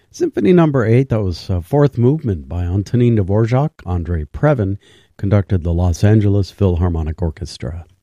Symphony Number 8, that was fourth movement by Antonin Dvorak. Andrei Previn conducted the Los Angeles Philharmonic Orchestra.